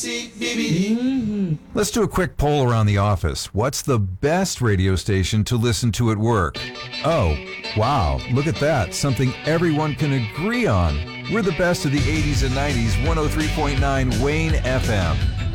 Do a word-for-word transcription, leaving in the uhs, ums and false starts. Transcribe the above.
Mm-hmm. Let's do a quick poll around the office. What's the best radio station to listen to at work? Oh, wow, look at that. Something everyone can agree on. We're the best of the eighties and nineties, one oh three point nine Wayne F M.